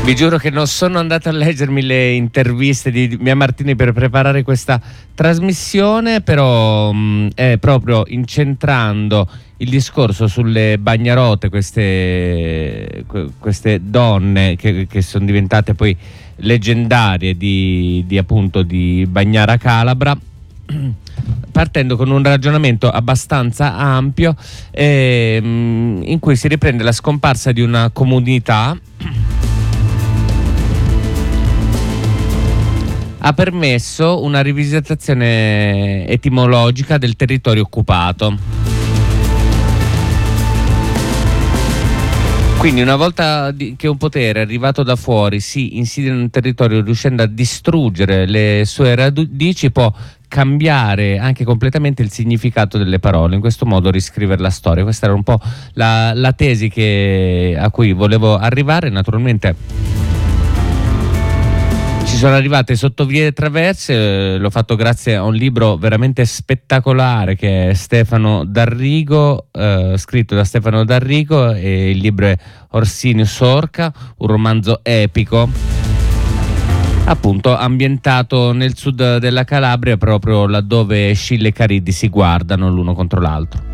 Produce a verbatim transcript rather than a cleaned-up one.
Vi giuro che non sono andato a leggermi le interviste di Mia Martini per preparare questa trasmissione, però mh, è proprio incentrando il discorso sulle bagnarote, queste, queste donne che, che sono diventate poi leggendarie di, di appunto di Bagnara Calabra, partendo con un ragionamento abbastanza ampio eh, in cui si riprende la scomparsa di una comunità ha permesso una rivisitazione etimologica del territorio occupato. Quindi una volta che un potere arrivato da fuori si insidia in un territorio riuscendo a distruggere le sue radici, può cambiare anche completamente il significato delle parole, in questo modo riscrivere la storia. Questa era un po' la, la tesi che, a cui volevo arrivare. Naturalmente ci sono arrivate sotto vie e traverse, eh, l'ho fatto grazie a un libro veramente spettacolare che è Stefano D'Arrigo, eh, scritto da Stefano D'Arrigo, e il libro è Orsini Sorca, un romanzo epico, appunto ambientato nel sud della Calabria, proprio laddove Scilla e Cariddi si guardano l'uno contro l'altro.